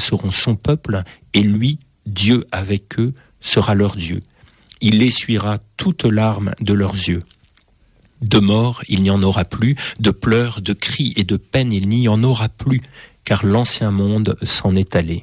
seront son peuple, et lui, Dieu avec eux, sera leur Dieu. Il essuiera toute larme de leurs yeux. De mort, il n'y en aura plus, de pleurs, de cris et de peines, il n'y en aura plus, car l'ancien monde s'en est allé.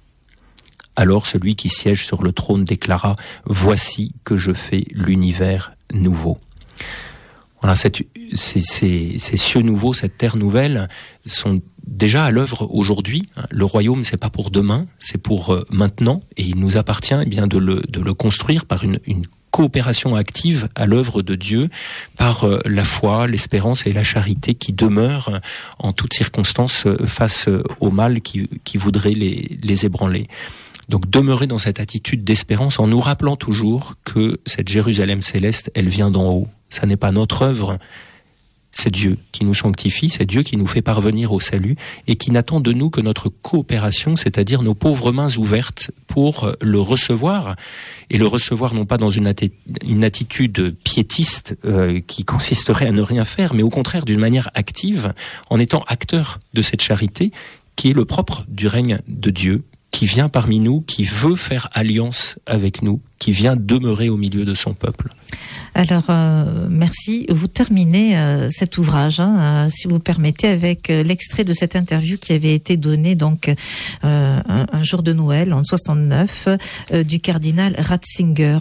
Alors celui qui siège sur le trône déclara « Voici que je fais l'univers nouveau ». Voilà, ces cieux nouveaux, cette terre nouvelle sont déjà à l'œuvre aujourd'hui. Le royaume, c'est pas pour demain, c'est pour maintenant, et il nous appartient de le construire par une coopération active à l'œuvre de Dieu, par la foi, l'espérance et la charité qui demeurent en toutes circonstances face au mal qui voudrait les ébranler. Donc demeurer dans cette attitude d'espérance en nous rappelant toujours que cette Jérusalem céleste, elle vient d'en haut. Ça n'est pas notre œuvre, c'est Dieu qui nous sanctifie, c'est Dieu qui nous fait parvenir au salut et qui n'attend de nous que notre coopération, c'est-à-dire nos pauvres mains ouvertes pour le recevoir. Et le recevoir non pas dans une attitude piétiste qui consisterait à ne rien faire, mais au contraire d'une manière active, en étant acteur de cette charité qui est le propre du règne de Dieu, qui vient parmi nous, qui veut faire alliance avec nous, qui vient demeurer au milieu de son peuple. Alors, merci. Vous terminez cet ouvrage, si vous permettez, avec l'extrait de cette interview qui avait été donnée donc un jour de Noël en 69 du cardinal Ratzinger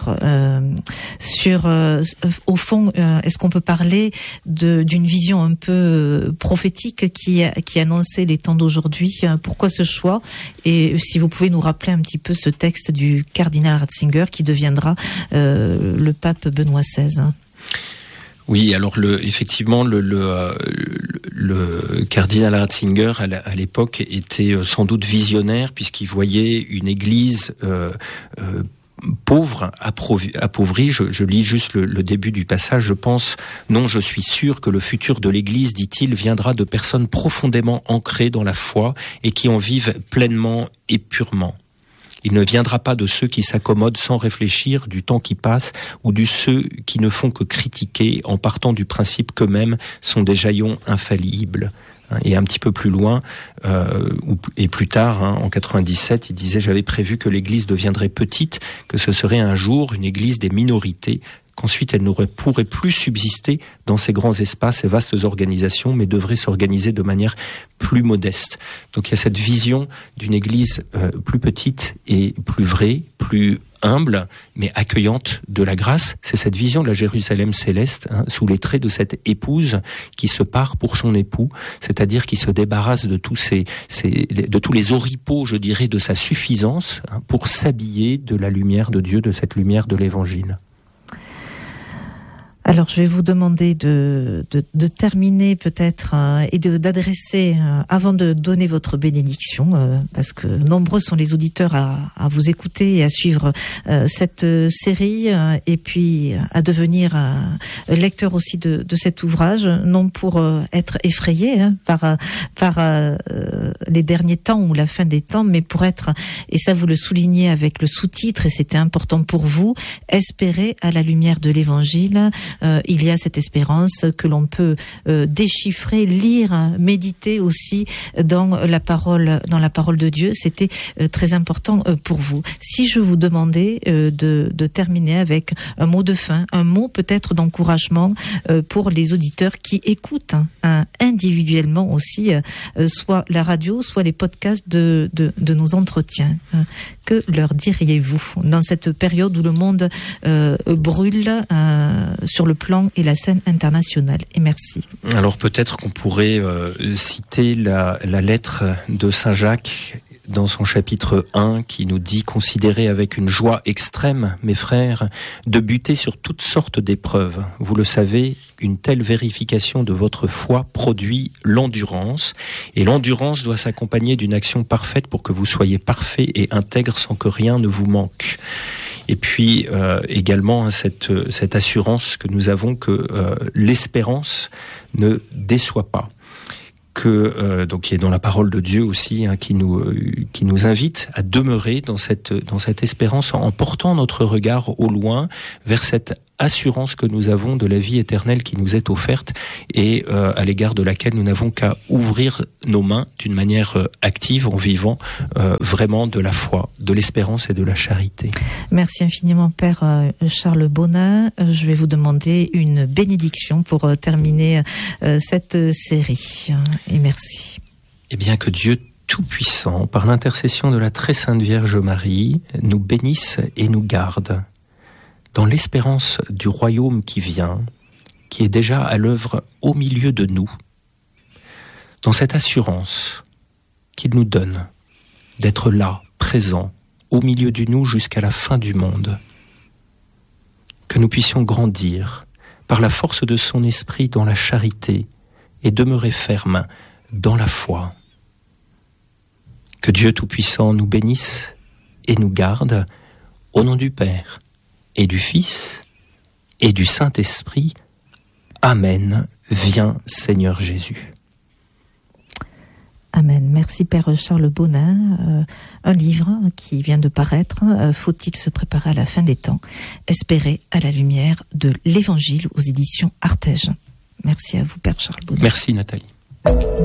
sur, au fond, est-ce qu'on peut parler d'une vision un peu prophétique qui annonçait les temps d'aujourd'hui? Pourquoi ce choix? Et si vous pouvez nous rappeler un petit peu ce texte du cardinal Ratzinger qui deviendra le pape Benoît XVI. Oui, alors effectivement, le cardinal Ratzinger à l'époque était sans doute visionnaire puisqu'il voyait une Église pauvre, appauvrie. Je lis juste le début du passage. Je pense, non, je suis sûr que le futur de l'Église, dit-il, viendra de personnes profondément ancrées dans la foi et qui en vivent pleinement et purement. Il ne viendra pas de ceux qui s'accommodent sans réfléchir du temps qui passe ou de ceux qui ne font que critiquer en partant du principe qu'eux-mêmes sont des jaillons infaillibles. Et un petit peu plus loin, et plus tard, en 97, il disait « J'avais prévu que l'Église deviendrait petite, que ce serait un jour une Église des minorités, qu'ensuite elle ne pourrait plus subsister dans ces grands espaces, ces vastes organisations, mais devrait s'organiser de manière plus modeste. » Donc il y a cette vision d'une Église plus petite et plus vraie, plus humble, mais accueillante de la grâce. C'est cette vision de la Jérusalem céleste, sous les traits de cette épouse qui se part pour son époux, c'est-à-dire qui se débarrasse de tous les oripeaux, je dirais, de sa suffisance, pour s'habiller de la lumière de Dieu, de cette lumière de l'Évangile. Alors, je vais vous demander de terminer peut-être et d'adresser, avant de donner votre bénédiction, parce que nombreux sont les auditeurs à vous écouter et à suivre cette série, et puis à devenir lecteur aussi de cet ouvrage, non pour être effrayé par les derniers temps ou la fin des temps, mais pour être, et ça vous le soulignez avec le sous-titre, et c'était important pour vous, espérer à la lumière de l'Évangile. Il y a cette espérance que l'on peut déchiffrer, lire, méditer aussi dans la parole de Dieu. C'était très important pour vous. Si je vous demandais de terminer avec un mot de fin, un mot peut-être d'encouragement pour les auditeurs qui écoutent individuellement aussi, soit la radio, soit les podcasts de nos entretiens. Que leur diriez-vous dans cette période où le monde brûle sur le plan et la scène internationale? Et merci. Alors peut-être qu'on pourrait citer la lettre de Saint Jacques dans son chapitre 1 qui nous dit « Considérez avec une joie extrême, mes frères, de buter sur toutes sortes d'épreuves. Vous le savez, une telle vérification de votre foi produit l'endurance, et l'endurance doit s'accompagner d'une action parfaite pour que vous soyez parfaits et intègres sans que rien ne vous manque. » Et puis également cette assurance que nous avons que l'espérance ne déçoit pas. Donc qui est dans la parole de Dieu aussi, qui nous invite à demeurer dans cette espérance en portant notre regard au loin vers cette assurance que nous avons de la vie éternelle qui nous est offerte et à l'égard de laquelle nous n'avons qu'à ouvrir nos mains d'une manière active en vivant vraiment de la foi, de l'espérance et de la charité. Merci infiniment, Père Charles Bonin. Je vais vous demander une bénédiction pour terminer cette série. Et merci. Eh bien, que Dieu Tout-Puissant, par l'intercession de la très sainte Vierge Marie, nous bénisse et nous garde dans l'espérance du royaume qui vient, qui est déjà à l'œuvre au milieu de nous, dans cette assurance qu'il nous donne d'être là, présent, au milieu de nous jusqu'à la fin du monde, que nous puissions grandir par la force de son esprit dans la charité et demeurer fermes dans la foi. Que Dieu Tout-Puissant nous bénisse et nous garde, au nom du Père et du Fils et du Saint-Esprit. Amen. Viens, Seigneur Jésus. Amen. Merci, Père Charles Bonin. Un livre qui vient de paraître, Faut-il se préparer à la fin des temps? Espérer à la lumière de l'Évangile aux éditions Artege. Merci à vous, Père Charles Bonin. Merci, Nathalie.